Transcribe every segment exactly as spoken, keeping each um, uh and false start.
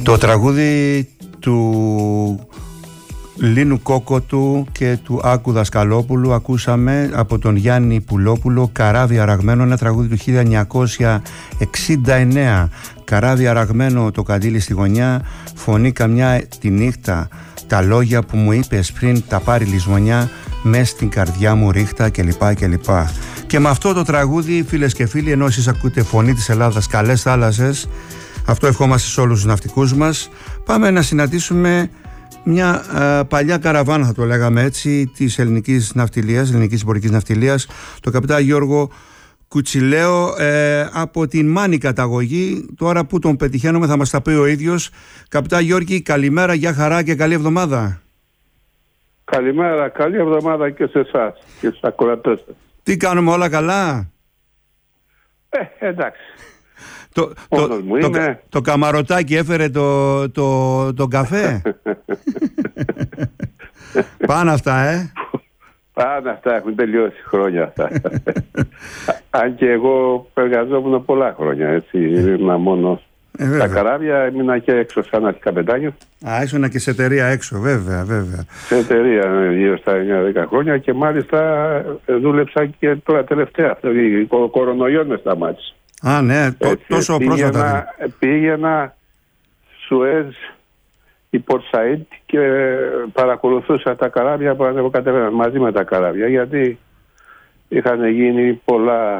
Το τραγούδι του Λίνου Κόκοτου και του Άκου Δασκαλόπουλου ακούσαμε από τον Γιάννη Πουλόπουλο, Καράβι Αραγμένο, ένα τραγούδι του χίλια εννιακόσια εξήντα εννέα. Καράβι αραγμένο το καντήλι στη γωνιά, φωνή καμιά τη νύχτα, τα λόγια που μου είπες πριν τα πάρει λησμονιά, μες στην καρδιά μου ρίχτα κλπ. κλπ. Και με αυτό το τραγούδι, φίλες και φίλοι, ενώ εσείς ακούτε Φωνή της Ελλάδας, καλές θάλασσες, αυτό ευχόμαστε σε όλους τους ναυτικούς μας, πάμε να συναντήσουμε μια α, παλιά καραβάνα, θα το λέγαμε έτσι, της ελληνικής ναυτιλίας, ελληνικής εμπορικής ναυτιλίας, το καπιτάν Γιώργο Κουτσιλέο, ε, από την Μάνη καταγωγή. Τώρα που τον πετυχαίνουμε θα μας τα πει ο ίδιος. Καπιτάν Γιώργη, καλημέρα, γεια χαρά και καλή εβδομάδα. Καλημέρα, καλή εβδομάδα και σε εσάς και στους ακροατές σας. Τι κάνουμε, όλα καλά? Ε, εντάξει. Το, το, το, το, το καμαρωτάκι έφερε το, το, το καφέ. Πάνε αυτά, ε. Πάνε αυτά, έχουν τελειώσει χρόνια αυτά. Αν και εγώ εργαζόμουν πολλά χρόνια, έτσι, ήμουν μόνος. Ε, τα καράβια έμεινα και έξω σαν αρχικαπετάνιος. Α, ήσουν και σε εταιρεία έξω, βέβαια, βέβαια. Σε εταιρεία γύρω στα εννιά δέκα χρόνια και μάλιστα δούλεψα και τώρα τελευταία. Ο κορονοϊός με σταμάτησε. Α, ναι, το, έτσι, τόσο πήγαινα, πρόσφατα. Πήγαινα Σουέζ η Πορτ Σαΐντ και παρακολουθούσα τα καράβια που ανεβοκατεβαίναν μαζί με τα καράβια, γιατί είχαν γίνει πολλά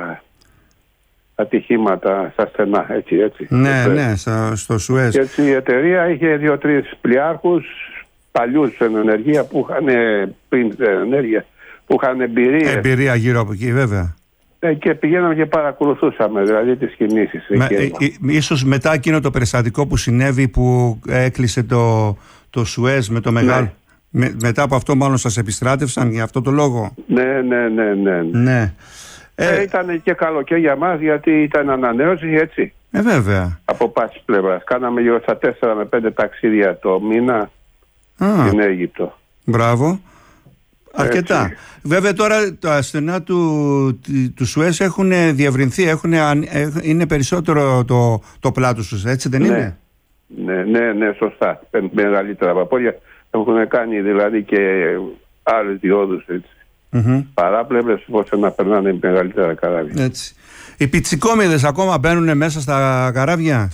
ατυχήματα στα στενά, έτσι, έτσι. Ναι, ναι, στο, στο Σουέζ. Και έτσι η εταιρεία είχε δύο-τρεις πλοιάρχους παλιούς εν ενεργεία που είχαν πριν ενέργεια, που είχαν εμπειρία. Εμπειρία γύρω από εκεί, βέβαια. Ε, και πηγαίναμε και παρακολουθούσαμε δηλαδή τις κινήσεις. Με, ε, ε, ίσως μετά εκείνο το περιστατικό που συνέβη, που έκλεισε το, το Σουέζ με το μεγάλο. Ναι. Με, μετά από αυτό μάλλον σας επιστράτευσαν για αυτό το λόγο. Ναι, ναι, ναι, ναι. ναι. Ε, ε, ήταν και καλό και για μας, γιατί ήταν ανανέωση, έτσι. Ε, βέβαια. Από πάσης πλευράς. Κάναμε γύρω στα τέσσερα με πέντε ταξίδια το μήνα Α, στην Αίγυπτο. Μπράβο. Αρκετά. Έτσι. Βέβαια τώρα τα στενά του, του Σουέζ έχουν διευρυνθεί, έχουν, είναι περισσότερο το, το πλάτος τους, έτσι δεν είναι? Ναι, ναι, ναι, σωστά. Μεγαλύτερα βαπόρια έχουν κάνει δηλαδή και άλλες διόδους, έτσι. Mm-hmm. Παράπλευρες ώστε να περνάνε μεγαλύτερα καράβια. Έτσι. Οι πιτσικόμηδες ακόμα μπαίνουν μέσα στα καράβια?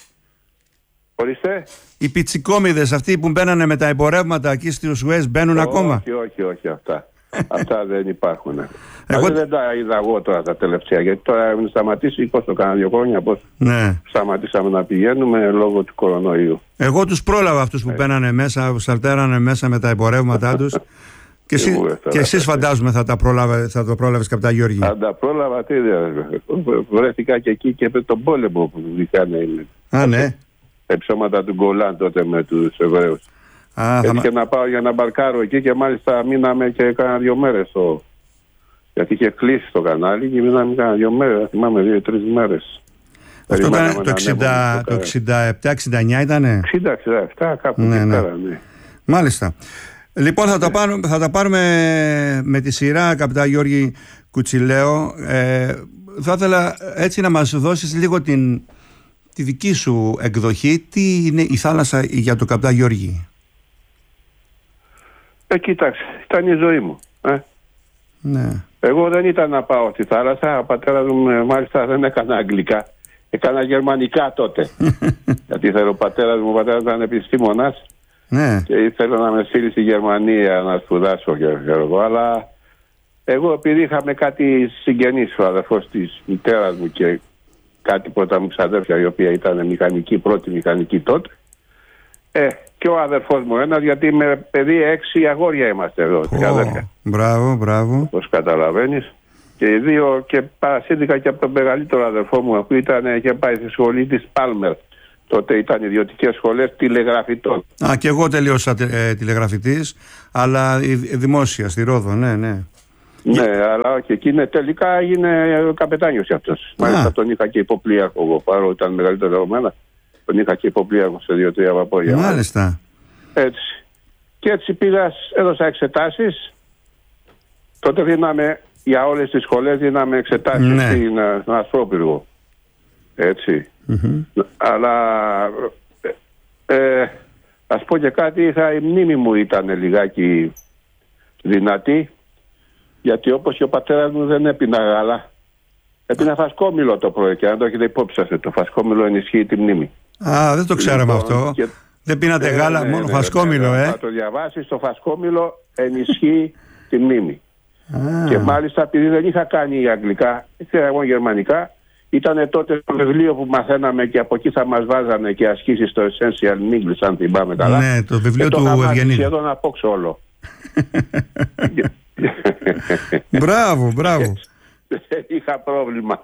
Ορίστε. Οι πιτσικόμηδες αυτοί που μπαίνανε με τα εμπορεύματα εκεί στη Σουέζ μπαίνουν όχι, ακόμα? Όχι, όχι, όχι αυτά. Αυτά δεν υπάρχουν. Εγώ δεν τα είδα εγώ τώρα τα τελευταία, γιατί τώρα έχουν σταματήσει είκοσι το κάνα δύο χρόνια πως ναι. Σταματήσαμε να πηγαίνουμε λόγω του κορονοϊού. Εγώ τους πρόλαβα αυτούς που μπαίνανε μέσα, που σαλτέρανε μέσα με τα εμπορεύματά τους. Και, εσύ, και εσείς φαντάζομαι θα, τα πρόλαβε, θα το πρόλαβες, καπιτάν Γιώργη? Θα τα πρόλαβα, τι βρέθηκα και εκεί και με τον πόλεμο που είχαν. Α, ναι. Εψώματα του Γκολάν τότε με τους Εβραίους. Α, έτσι θα... και να πάω για να μπαρκάρω εκεί και μάλιστα μείναμε και κάνα δύο μέρες στο... γιατί είχε κλείσει το κανάλι και μείναμε κάνα δύο μέρες, θυμάμαι δύο-τρεις μέρες. Αυτό ήταν το, εξήντα, το εξήντα επτά εξήντα εννιά ήτανε? εξήντα εξήντα επτά κάπου ναι, εκεί ναι. πέρα, ναι. Μάλιστα. Λοιπόν θα, ναι. τα πάρουμε, θα τα πάρουμε με τη σειρά, καπιτάν Γιώργη Κουτσιλέο. Ε, θα ήθελα έτσι να μας δώσεις λίγο την, τη δική σου εκδοχή. Τι είναι η θάλασσα για τον καπιτάν Γιώργη? Ε, κοίταξε, ήταν η ζωή μου. Ε. Ναι. Εγώ δεν ήταν να πάω στη θάλασσα. Ο πατέρας μου μάλιστα δεν έκανα αγγλικά. Έκανα γερμανικά τότε. Γιατί ήθελε ο πατέρας μου, ο πατέρας ήταν επιστήμονας. Ναι. Και ήθελα να με στείλει στη Γερμανία να σπουδάσω και εγώ. Αλλά εγώ επειδή είχαμε κάτι συγγενείς, ο αδερφός της μητέρας μου και κάτι πρώτα μου ξαδέρφια, η οποία ήταν μηχανική, πρώτη μηχανική τότε. Ε, και ο αδερφός μου ένας, γιατί με παιδί έξι αγόρια είμαστε εδώ. Oh, μπράβο, μπράβο. Όπως καταλαβαίνεις. Και οι δύο, και παρασύρθηκα και από τον μεγαλύτερο αδερφό μου, που ήταν και πάει στη σχολή της Πάλμερ. Τότε ήταν ιδιωτικές σχολές τηλεγραφητών. Α, και εγώ τελείωσα ε, τηλεγραφητής, αλλά δημόσια, στη Ρόδο, ναι, ναι. Ναι, yeah. αλλά όχι, εκεί είναι, τελικά έγινε καπετάνιος κι αυτός. Μάλιστα τον είχα και υποπλοίαρχο εγώ, παρόλο ήταν μεγαλύτερο από μένα. Τον είχα και υποπλοίαρχο σε δύο-τρία βαπόρια. Μάλιστα. Έτσι. Και έτσι πήγα, έδωσα εξετάσεις. Τότε δίναμε, για όλες τις σχολές δίναμε εξετάσεις ναι. στην, στον Ασπρόπυργο. Έτσι. Mm-hmm. Αλλά Ε, ας πω και κάτι, είχα, η μνήμη μου ήταν λιγάκι δυνατή, γιατί όπως και ο πατέρας μου δεν έπινα γάλα. Έπινα φασκόμηλο το πρωί, και αν το έχετε υπόψη σας, το φασκόμηλο ενισχύει τη μνήμη. Α, δεν το ξέραμε Λοιπόν, αυτό. και... Δεν πίνατε ε, γάλα, ναι, μόνο ναι, φασκόμηλο, ναι, ε. Να το διαβάσεις, το φασκόμηλο ενισχύει τη μνήμη. Ah. Και μάλιστα, επειδή δεν είχα κάνει αγγλικά, ήξερα εγώ γερμανικά, ήταν τότε το βιβλίο που μαθαίναμε και από εκεί θα μας βάζανε και ασκήσεις στο Essential English, αν θυμάμαι καλά. Ναι, το βιβλίο και του Ευγενίδη. Και σχεδόν απόξω όλο. Μπράβο, μπράβο. Δεν είχα πρόβλημα.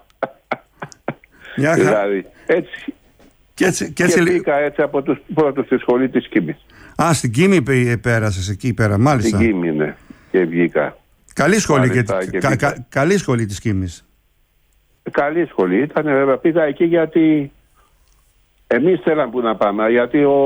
Μια χα... δηλαδή, έτσι. Και, έτσι, και, έτσι... και πήγα έτσι από τους πρώτους στη σχολή της Κίμης. Α, στην Κίμη πέρασες εκεί πέρα, μάλιστα. Στην Κίμη, ναι. Και βγήκα. Καλή σχολή, μάλιστα, και, και κα, κα, καλή σχολή της Κίμης. Καλή σχολή ήταν, βέβαια. Πήγα εκεί γιατί εμείς θέλαμε που να πάμε. Γιατί ο,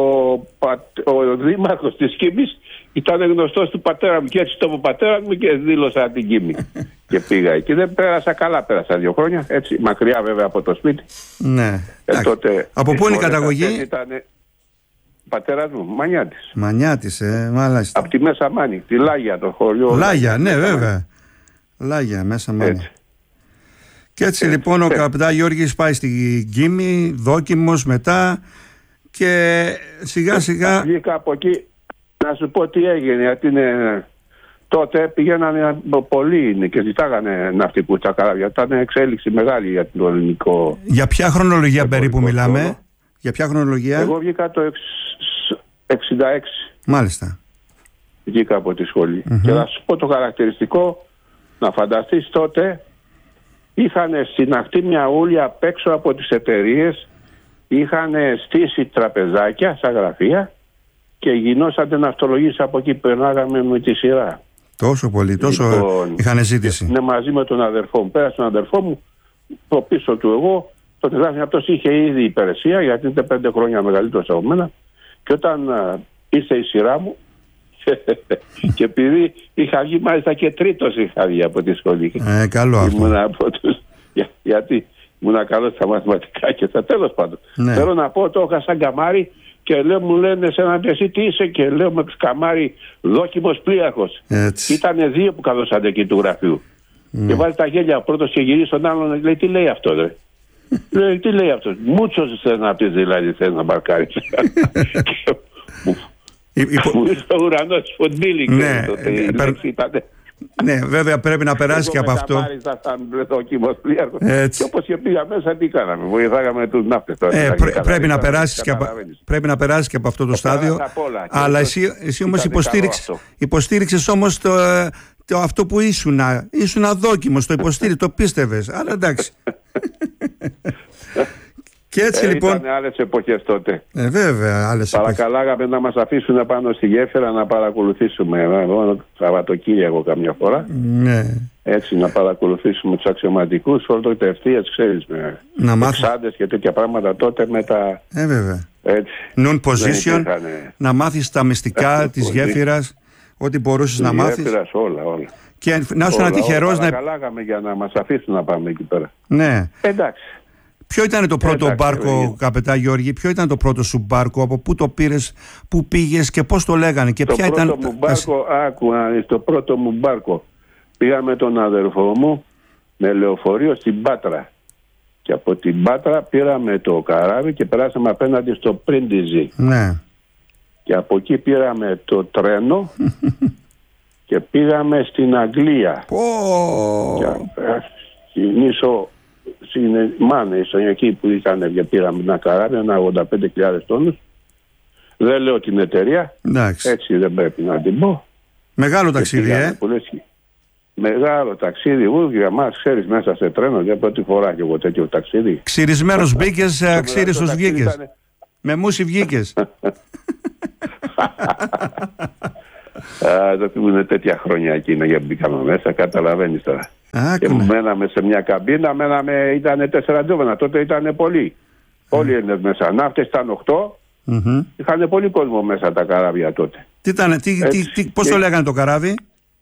ο δήμαρχος της Κίμης ήταν γνωστός του πατέρα μου, και έτσι το είπε ο πατέρας μου και δήλωσα την Κίμη. Και πήγα εκεί. Δεν πέρασα καλά, πέρασα δύο χρόνια. Έτσι, μακριά βέβαια από το σπίτι. Ναι. Ε, τότε, από πού είναι η καταγωγή? Ήταν πατέρας μου, Μανιάτης. Μανιάτης, ε, μάλιστα. Από τη Μέσα Μάνη, τη Λάγια, το χωριό. Λάγια, ναι, βέβαια. Λάγια, Μέσα Μάνη. Έτσι. Και έτσι, έτσι λοιπόν έτσι. Ο καπετάν Γιώργης πάει στην Κίμη, δόκιμος μετά, και σιγά σιγά... Βγήκα από εκεί, να σου πω τι έγινε, γιατί είναι... τότε πηγαίνανε πολλοί και ζητάγανε ναυτικούς στα καράβια. Ήταν εξέλιξη μεγάλη για το ελληνικό... Για ποια χρονολογία περίπου μιλάμε? Χρόνο. Για ποια χρονολογία? Εγώ βγήκα το εξήντα έξι. Μάλιστα. Βγήκα από τη σχολή. Mm-hmm. Και να σου πω το χαρακτηριστικό, να φανταστείς τότε... Είχαν στην ακτή μια ούλια απ' έξω από τις εταιρείες, είχαν στήσει τραπεζάκια στα γραφεία και γινόσατε ναυτολογίες από εκεί, περνάγαμε με τη σειρά. Τόσο πολύ, τόσο λοιπόν, είχαν ζήτηση. Ναι, μαζί με τον αδερφό μου. Πέρασε τον αδερφό μου, το πίσω του εγώ, τότε γράφει, αυτός είχε ήδη υπηρεσία, γιατί ήταν πέντε χρόνια μεγαλύτερος από μένα, και όταν uh, ήρθε η σειρά μου, και επειδή είχα βγει μάλιστα και τρίτος είχα βγει από τη σχολή. Ε, καλό αυτό. Από τους, για, γιατί ήμουν καλός στα μαθηματικά και στα τέλος πάντων. Ναι. Θέλω να πω, το είχα σαν καμάρι και λέω, μου λένε σε έναν εσύ τι είσαι, και λέω με καμάρι δόκιμος πλοίαρχος. Ήτανε δύο που καλώσατε εκεί του γραφείου. Ναι. Και βάλει τα γέλια ο πρώτος και γυρίζει στον άλλον, λέει τι λέει αυτό ρε. Λέει τι λέει αυτό. Μούτσος θες να πεις δηλαδή, θες να μπαρκάρεις. Μου ήρθε ο ουρανός φοντήλι. Ναι, ναι, βέβαια πρέπει να περάσει και από αυτό. Και όπως και πήγα μέσα, τι κάναμε? Βοηθάγαμε τους ναύτες. Ε, πρέ, πρέπει, να περάσεις και από, πρέπει να περάσεις και από αυτό το στάδιο. Αλλά εσύ, εσύ όμως υποστήριξες, υποστήριξες όμως το, το, αυτό που ήσουν. Ήσουν αδόκιμος, το υποστήριξες, το πίστευες. Αλλά εντάξει. Και έτσι, ε, λοιπόν... Ήταν άλλες εποχές τότε. Ε, βέβαια, άλλες εποχές. Παρακαλάγαμε να μας αφήσουν πάνω στη γέφυρα να παρακολουθήσουμε. Εγώ Σαββατοκύριακο καμιά φορά. Ναι. Έτσι, να παρακολουθήσουμε τους αξιωματικούς, όλο το ευθείας, ξέρεις, με εξάντες και τέτοια πράγματα τότε με τα... Ε, βέβαια. Έτσι. Noon position, να μάθεις τα μυστικά της γέφυρας, ό,τι μπορούσες να μάθεις. Γέφυρας, όλα, όλα. Και να σου είναι τυχερός να... Παρακαλάγαμε για να μας αφήσουν να πάμε εκεί πέρα. Ναι. Εντάξει. Ποιο ήταν το πρώτο Εντάξει, μπάρκο, βέβαια. Καπετά Γιώργη, ποιο ήταν το πρώτο σου μπάρκο, από πού το πήρες, πού πήγες και πώς το λέγανε και το ποια πρώτο ήταν... Μου μπάρκο, άκουα, το πρώτο μου μπάρκο πήγα με τον αδερφό μου με λεωφορείο στην Πάτρα. Και από την Πάτρα πήραμε το καράβι και περάσαμε απέναντι στο Πρίντιζι. Ναι. Και από εκεί πήραμε το τρένο και πήγαμε στην Αγγλία. Oh. Και νήσω στην Μάνε, εκεί που ήταν, και πήραμε ένα καράβι, ένα ογδόντα πέντε χιλιάδες τόνους. Δεν λέω την εταιρεία. Εντάξει. Έτσι δεν πρέπει να την πω. Μεγάλο ταξίδι, ε. Μεγάλο ταξίδι, ούτε για μας, ξέρεις, μέσα σε τρένο, για πρώτη φορά και εγώ τέτοιο ταξίδι. Ξυρισμένος μπήκες, αξίριστος βγήκες. Ήτανε... Με μουσι βγήκες. Το είναι τέτοια χρόνια εκείνα για μπήκαμε μέσα, καταλαβαίνεις τώρα. Α, και μέναμε σε μια καμπίνα, μέναμε, ήταν τέσσερα τζόβανα, τότε ήταν πολλοί. Mm. Όλοι είναι μέσα, ναύτες ήταν οκτώ, mm-hmm. είχαν πολύ κόσμο μέσα τα καράβια τότε. Τι ήταν, τι, τι, τι, πώς και... το λέγανε το καράβι?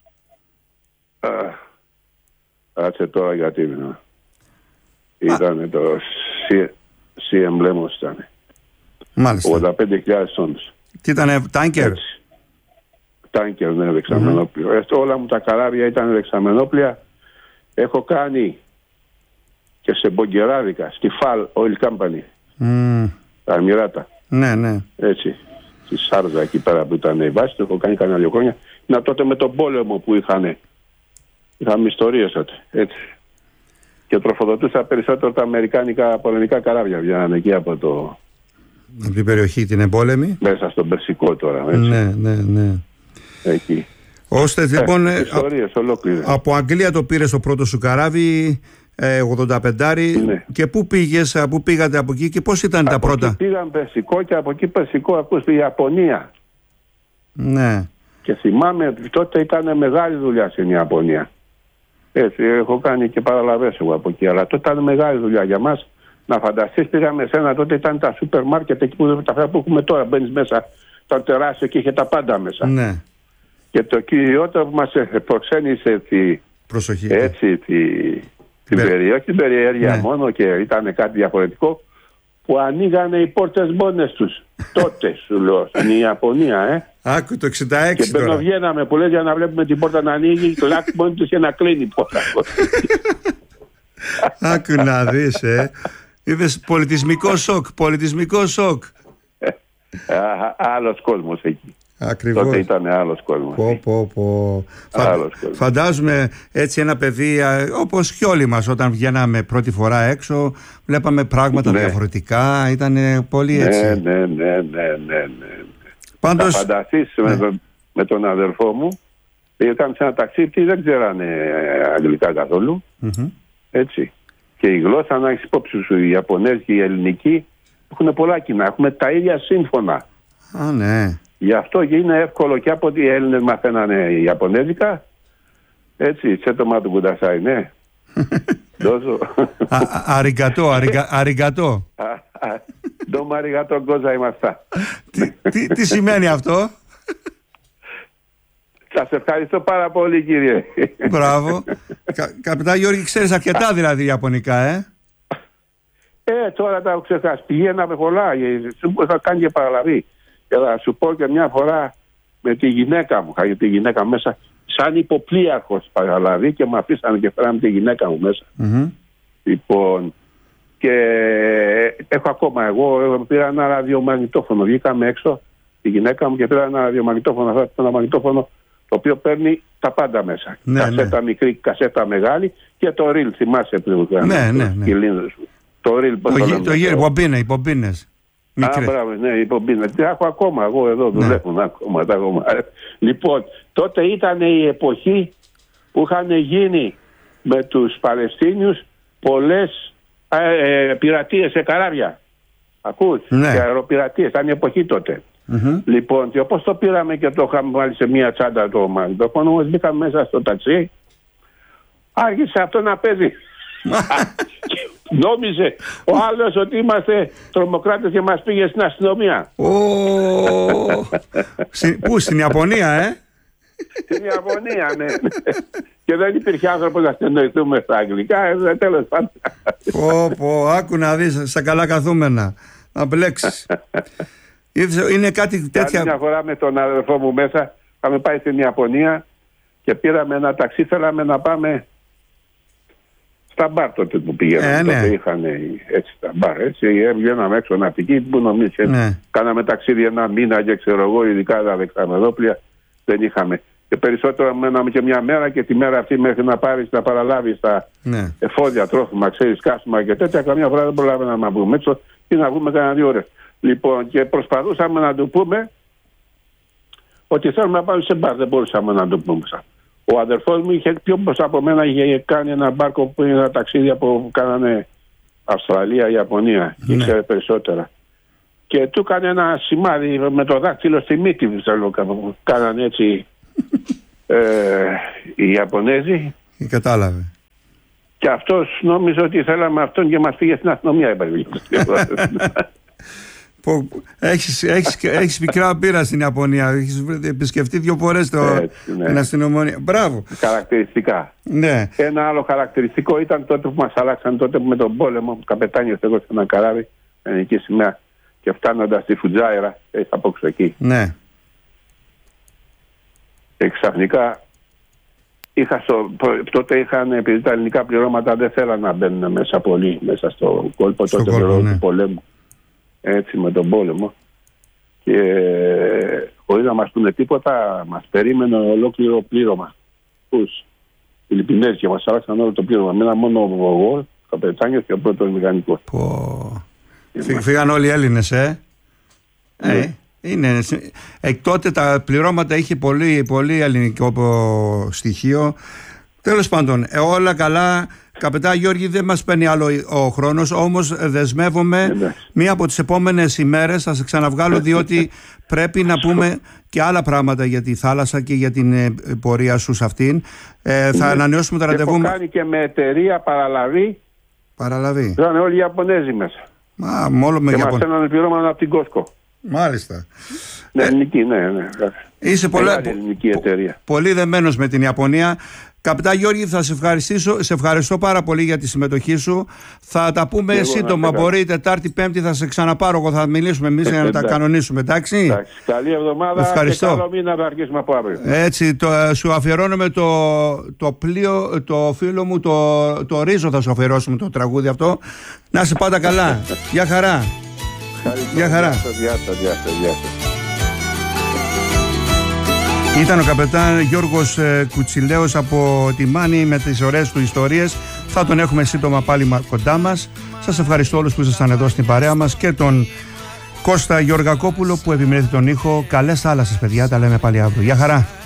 Κάτσε τώρα γιατί είναι. Ήταν το Sea Emblems ήταν. Μάλιστα. ογδόντα πέντε χιλιάδες τόνους. Τι ήτανε, τάνκερ? Τάνκερ, ναι, δεξαμενόπλιο. Mm-hmm. Όλα μου τα καράβια ήταν δεξαμενόπλια. Έχω κάνει και σε Μπογκεράδικα, στη Φαλ Oil Company. Mm. Τα Αμυράτα. Ναι, ναι. Έτσι. Στη Σάρζα, εκεί πέρα που ήταν η βάση, το έχω κάνει κανένα δύο χρόνια. Να τότε με τον πόλεμο που είχαν. Είχαμε ιστορίες τότε. Έτσι. Και τροφοδοτούσα περισσότερο τα αμερικάνικα πολεμικά καράβια. Βγαίνανε εκεί από το. Από την περιοχή την εμπόλεμη. Μέσα στον Περσικό τώρα. Έτσι. Ναι, ναι, ναι. Εκεί. Ώστε λοιπόν. Ε, ιστορίες ολόκληρες. Από Αγγλία το πήρες το πρώτο σου καράβι. ογδόντα πέντε. Ναι. Και πού πήγες, πού πήγατε από εκεί και πώς ήταν από τα πρώτα? Εκεί πήγαν Περσικό και από εκεί Περσικό ακούς στη Ιαπωνία. Ναι. Και θυμάμαι ότι τότε ήταν μεγάλη δουλειά στην Ιαπωνία. Έτσι, έχω κάνει και παραλαβές εγώ από εκεί. Αλλά τότε ήταν μεγάλη δουλειά για μας. Να φανταστείς, πήγαμε σε ένα, τότε ήταν τα σούπερ μάρκετ εκεί που τα που έχουμε τώρα. Μπαίνεις μέσα, ήταν τεράστιο και είχε τα πάντα μέσα. Ναι. Και το κυριότερο που μας προξένησε τη, προσοχή, έτσι, τη, την περιοχή, την περιέργεια ναι. μόνο και ήταν κάτι διαφορετικό, που ανοίγανε οι πόρτες μόνες τους. Τότε σου λέω, στην Ιαπωνία, ε. Άκου το εξήντα έξι και τώρα. Και βγαίναμε που λες για να βλέπουμε την πόρτα να ανοίγει, το λάκκι μόνοι τους και να κλείνει η πόρτα. Άκου να δεις, ε. Είδες πολιτισμικό σοκ, πολιτισμικό σοκ. Άλλος κόσμος εκεί. Ακριβώς. Τότε ήταν άλλος κόσμος. Πω, πω, πω. Άλλος Φα... Φαντάζομαι έτσι ένα παιδί, όπως και όλοι μας όταν βγαίναμε πρώτη φορά έξω, βλέπαμε πράγματα ναι. διαφορετικά, ήταν πολύ έτσι. Ναι, ναι, ναι, ναι, ναι. Πάντως... Θα φανταστείς ναι. με, τον, με τον αδερφό μου, ήταν σε ένα ταξίδι, δεν ξέρανε αγγλικά καθόλου. Mm-hmm. Έτσι. Και η γλώσσα, να έχεις υπόψη σου, η Ιαπωνέζικη, η Ελληνική, έχουν πολλά κοινά. Έχουμε τα ίδια σύμφωνα. Α, ναι. Γι' αυτό και είναι εύκολο και από ότι οι Έλληνες μαθαίνανε Ιαπωνέζικα. Έτσι, τσέτομα του κουντασάι, ναι. Δώσω. Αριγκατό, αριγκατό. Ντόμα αριγκατό γκόζα είμαστε. Τι σημαίνει αυτό? Σας ευχαριστώ πάρα πολύ, κύριε. Μπράβο. Καπιτά Γιώργη, ξέρεις αρκετά δηλαδή Ιαπωνικά, ε? Ε, τώρα τα έχω ξεχάσει. Πηγαίναμε πολλά. Θα κάνει και παραλαβή. Και θα σου πω και μια φορά με τη γυναίκα μου. Είχα τη γυναίκα μέσα σαν υποπλοίαρχος παραλαβή και με αφήσανε και φέραμε τη γυναίκα μου μέσα. Mm-hmm. Λοιπόν, και έχω ακόμα εγώ, πήρα ένα ραδιομαγνητόφωνο. Βγήκαμε έξω, τη γυναίκα μου, και πήρα ένα ραδιομαγνητόφωνο. Αυτό ένα μαγνητόφωνο το οποίο παίρνει τα πάντα μέσα. Ναι, κασέτα ναι. μικρή, κασέτα μεγάλη και το ριλ. Θυμάσαι πριν. Ναι, ναι, ναι. Το ριλ. Το γύρο, μπομπίνες, οι μπομπίνες. Α, μπράβο, ναι, οι μπομπίνες. Τι έχω ακόμα, εγώ εδώ δουλεύουν ναι. ακόμα, ακόμα. Λοιπόν, τότε ήταν η εποχή που είχαν γίνει με τους Παλαιστίνιους πολλές ε, ε, πειρατείες σε καράβια. Ακούς, ναι. και αεροπειρατείες, ήταν η εποχή τότε. Mm-hmm. Λοιπόν, και όπως το πήραμε και το είχαμε βάλει σε μία τσάντα το μαγνητόφωνο, όμως μπήκαμε μέσα στο ταξί, άρχισε αυτό να παίζει. Νόμιζε ο άλλος ότι είμαστε τρομοκράτες και μας πήγε στην αστυνομία. Πού, στην Ιαπωνία, ε? Στην Ιαπωνία, ναι. Και δεν υπήρχε άνθρωπος να συνεννοηθούμε στα αγγλικά, τέλος πάντων. Πω, πω, άκου να δεις, στα καλά καθούμενα. Να μπλέξεις. Είναι κάτι τέτοια. Μια φορά με τον αδερφό μου μέσα, είχαμε πάει στην Ιαπωνία και πήραμε ένα ταξί, θέλαμε να πάμε στα μπαρ τότε που πήγαμε. Ε, ναι. Τότε είχαν έτσι τα μπαρ. Έτσι, έβγαιναμε έξω ναυτική που νομίζεις. Ναι. Κάναμε ταξίδι ένα μήνα και ξέρω εγώ, ειδικά τα δεξαμενόπλια δεν είχαμε. Και περισσότερο μέναμε και μια μέρα και τη μέρα αυτή μέχρι να πάρεις να παραλάβεις τα ναι. εφόδια, τρόφιμα, ξέρεις, κάσμα και τέτοια. Καμιά φορά δεν προλάβαμε να βγούμε έξω ή να βγούμε κανένα δύο ώρες. Λοιπόν, και προσπαθούσαμε να του πούμε ότι θέλουμε να πάμε σε μπαρ. Δεν μπορούσαμε να το πούμε. Ο αδερφός μου είχε πιο μπροστά από μένα, είχε κάνει ένα μπάρκο που είναι ένα ταξίδι που κάνανε Αυστραλία, Ιαπωνία. Ναι. Ήξερε περισσότερα. Και του έκανε ένα σημάδι με το δάχτυλο στη μύτη που κάνανε έτσι ε, οι Ιαπωνέζοι. Κατάλαβε. Και αυτός νόμιζε ότι θέλαμε αυτόν και μας πήγε στην αστυνομία. Έχεις, έχεις, έχεις πικρά πείρα στην Ιαπωνία. Έχεις επισκεφτεί δύο φορές το, ναι. την αστυνομία. Μπράβο. Χαρακτηριστικά. Ναι. Ένα άλλο χαρακτηριστικό ήταν τότε που μας αλλάξαν τότε με τον πόλεμο. Που καπετάνιος εγώ σε ένα καράβι, ελληνική σημαία. και φτάνοντας στη Φουτζάιρα, έχει απόξω εκεί. Ναι. Και ξαφνικά είχα στο, τότε είχαν, επειδή τα ελληνικά πληρώματα δεν θέλαν να μπαίνουν μέσα πολύ, μέσα στο κόλπο στο τότε κόλπο, ναι. του πολέμου. Έτσι με τον πόλεμο. Και χωρίς να μας πούνε τίποτα, μας περίμενε ολόκληρο πλήρωμα. Τους Φιλιππινέζοι και μας άλλαξαν όλο το πλήρωμα. Με ένα μόνο εγώ, καπετάνιος και ο πρώτος μηχανικός. Πω. Φύγαν όλοι οι Έλληνες, ε. Ναι. ε. Είναι, εκ τότε τα πληρώματα είχε πολύ, πολύ ελληνικό στοιχείο. Τέλος πάντων, ε, όλα καλά. Καπετά Γιώργη, δεν μας παίρνει άλλο ο χρόνος, όμως δεσμεύομαι ναι. μία από τις επόμενες ημέρες θα σε ξαναβγάλω, διότι πρέπει να πούμε και άλλα πράγματα για τη θάλασσα και για την ε, πορεία σου σε αυτήν. Ε, θα ναι. ανανεώσουμε το ραντεβού. Έχω κάνει και με εταιρεία παραλαβή. Παραλαβή. Ήταν όλοι οι Ιαπωνέζοι μέσα. Μα, μόνο με και Ιαπων... μας στέλνανε πληρώματα από την Κόσκο. Μάλιστα. Ναι, ε, ελληνική, ναι, ναι. Είσαι πολλά... ελληνική εταιρεία. Πολύ δεμένος με την Ιαπωνία. Καπετά Γιώργη, θα σε ευχαριστήσω. Σε ευχαριστώ πάρα πολύ για τη συμμετοχή σου. Θα τα πούμε εγώ, σύντομα. Μπορεί Τετάρτη, Πέμπτη θα σε ξαναπάρω. Εγώ θα μιλήσουμε εμείς για να τα κανονίσουμε. Εντάξει. Εντάξει. Καλή εβδομάδα. Ευχαριστώ. Και καλό μήνα να αρχίσουμε από αύριο. Έτσι, το, σου αφιερώνουμε το, το πλοίο, το φίλο μου, το, το Ρίζο θα σου αφιερώσουμε το τραγούδι αυτό. Να είσαι πάντα καλά. Γεια χαρά. Γεια χαρά. Γεια σας, γεια σας, γεια σας. Ήταν ο καπετάν Γιώργος Κουτσιλέος από τη Μάνη με τις ωραίες του ιστορίες. Θα τον έχουμε σύντομα πάλι κοντά μας. Σας ευχαριστώ όλους που ήσασταν εδώ στην παρέα μας και τον Κώστα Γεωργακόπουλο που επιμελήθη τον ήχο. Καλές θάλασσες παιδιά, τα λέμε πάλι αύριο. Γεια χαρά.